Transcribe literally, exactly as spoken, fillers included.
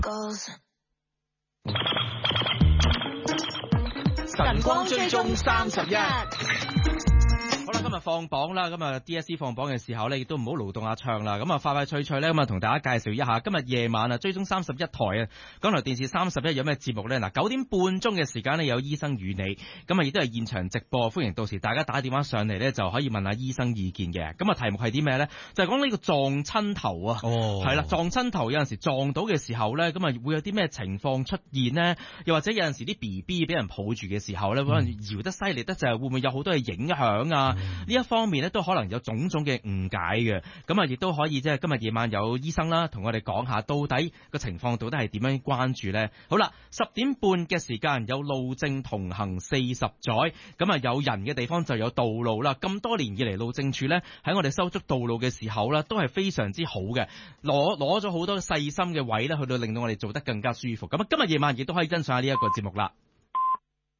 晨光追蹤三十一。好啦，今日放榜啦，咁啊 D S C 放榜嘅時候咧，亦都唔好勞動阿唱啦，咁啊快快脆脆咧，咁啊同大家介紹一下今日夜晚啊追蹤三十一台啊，港台電視三十一有咩節目咧？嗱，九點半鐘嘅時間咧有醫生與你，咁啊亦都係現場直播，歡迎到時大家打電話上嚟咧就可以問下醫生意見嘅。咁啊題目係啲咩咧？就係講呢個撞親頭啊， 哦， 係啦，撞親頭有陣時撞到嘅時候咧，咁啊會有啲咩情況出現呢？又或者有陣時啲 B B 俾人抱住嘅時候咧，可能搖得犀利得就係會唔會有好多嘅影響啊？呢、嗯、一方面咧都可能有種種嘅誤解嘅，咁啊亦都可以即係今日夜晚有醫生啦，同我哋講下到底個情況到底係點樣關注呢？好啦，十點半嘅時間有路政同行四十載，咁啊有人嘅地方就有道路啦。咁多年以嚟，路政署呢喺我哋修築道路嘅時候呢，都係非常之好嘅，攞攞咗好多細心嘅位呢，去到令到我哋做得更加舒服。咁啊今日夜晚亦都可以欣賞下呢一個節目啦。